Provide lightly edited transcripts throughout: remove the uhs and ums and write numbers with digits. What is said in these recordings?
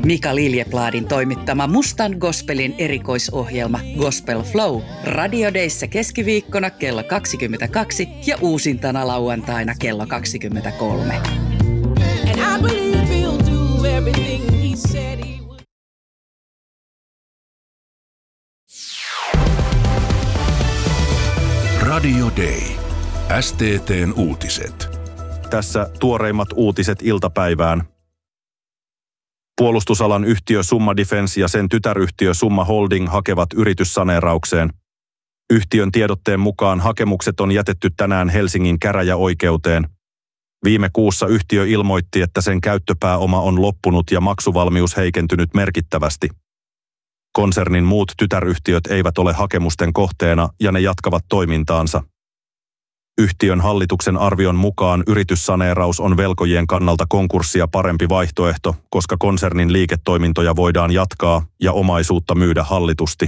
Mika Liljepladin toimittama Mustan Gospelin erikoisohjelma Gospel Flow Radio-deissä keskiviikkona kello 22 ja uusintana lauantaina kello 23. Radio Day. STT:n uutiset. Tässä tuoreimmat uutiset iltapäivään. Puolustusalan yhtiö Summa Defence ja sen tytäryhtiö Summa Holding hakevat yrityssaneeraukseen. Yhtiön tiedotteen mukaan hakemukset on jätetty tänään Helsingin käräjäoikeuteen. Viime kuussa yhtiö ilmoitti, että sen käyttöpääoma on loppunut ja maksuvalmius heikentynyt merkittävästi. Konsernin muut tytäryhtiöt eivät ole hakemusten kohteena ja ne jatkavat toimintaansa. Yhtiön hallituksen arvion mukaan yrityssaneeraus on velkojien kannalta konkurssia parempi vaihtoehto, koska konsernin liiketoimintoja voidaan jatkaa ja omaisuutta myydä hallitusti.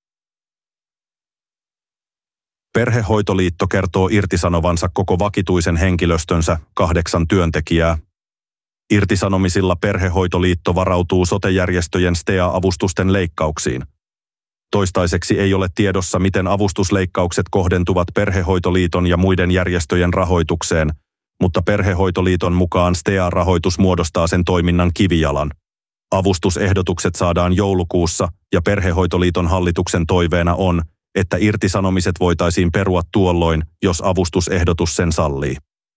Perhehoitoliitto kertoo irtisanovansa koko vakituisen henkilöstönsä 8 työntekijää. Irtisanomisilla Perhehoitoliitto varautuu sote-järjestöjen STEA-avustusten leikkauksiin. Toistaiseksi ei ole tiedossa, miten avustusleikkaukset kohdentuvat Perhehoitoliiton ja muiden järjestöjen rahoitukseen, mutta Perhehoitoliiton mukaan STEA-rahoitus muodostaa sen toiminnan kivijalan. Avustusehdotukset saadaan joulukuussa ja Perhehoitoliiton hallituksen toiveena on, että irtisanomiset voitaisiin perua tuolloin, jos avustusehdotus sen sallii.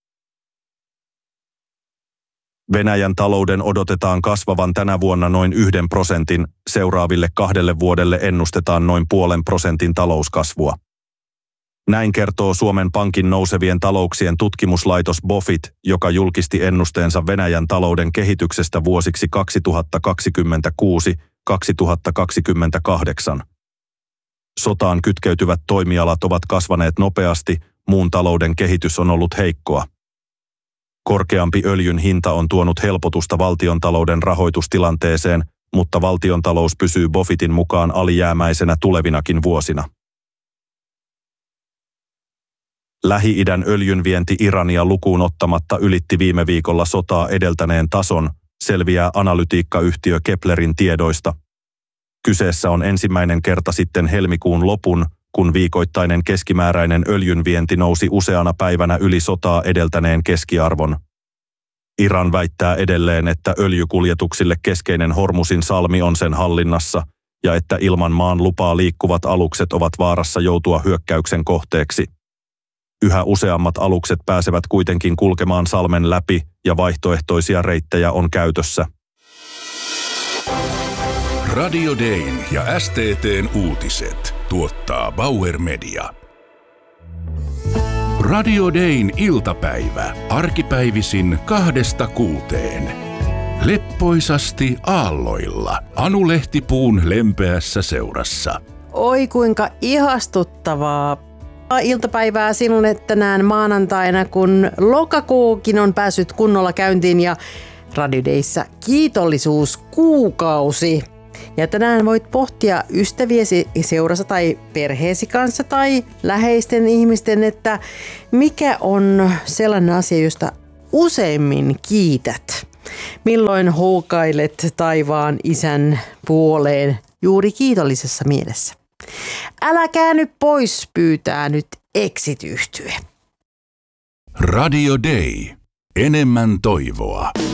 Venäjän talouden odotetaan kasvavan tänä vuonna noin 1%, seuraaville 2 vuodelle ennustetaan noin 0,5% talouskasvua. Näin kertoo Suomen Pankin nousevien talouksien tutkimuslaitos BOFIT, joka julkisti ennusteensa Venäjän talouden kehityksestä vuosiksi 2026-2028. Sotaan kytkeytyvät toimialat ovat kasvaneet nopeasti, muun talouden kehitys on ollut heikkoa. Korkeampi öljyn hinta on tuonut helpotusta valtiontalouden rahoitustilanteeseen, mutta valtiontalous pysyy BOFITin mukaan alijäämäisenä tulevinakin vuosina. Lähi-idän öljynvienti Irania lukuun ottamatta ylitti viime viikolla sotaa edeltäneen tason, selviää analytiikkayhtiö Keplerin tiedoista. Kyseessä on ensimmäinen kerta sitten helmikuun lopun, kun viikoittainen keskimääräinen öljynvienti nousi useana päivänä yli sotaa edeltäneen keskiarvon. Iran väittää edelleen, että öljykuljetuksille keskeinen Hormusin salmi on sen hallinnassa ja että ilman maan lupaa liikkuvat alukset ovat vaarassa joutua hyökkäyksen kohteeksi. Yhä useammat alukset pääsevät kuitenkin kulkemaan salmen läpi ja vaihtoehtoisia reittejä on käytössä. Radio Dayn ja STT:n uutiset tuottaa Bauer Media. Radio Dayn iltapäivä, arkipäivisin 2–6. Leppoisasti aalloilla, Anu Lehtipuun lempeässä seurassa. Oi kuinka ihastuttavaa iltapäivää sinulle tänään maanantaina, kun lokakuukin on päässyt kunnolla käyntiin ja Radio Dayssä kiitollisuuskuukausi. Ja tänään voit pohtia ystäviesi seurassa tai perheesi kanssa tai läheisten ihmisten, että mikä on sellainen asia, josta useimmin kiität. Milloin houkailet taivaan isän puoleen juuri kiitollisessa mielessä. Älä käänny pois, pyytää nyt Exit-yhtye. Radio Day. Enemmän toivoa.